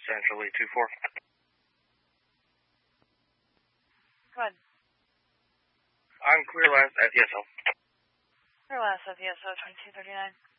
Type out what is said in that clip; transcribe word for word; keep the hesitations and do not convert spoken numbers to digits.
Central eight two four. Go ahead. I'm clear last at D S O. Clear last at D S O twenty-two thirty-nine.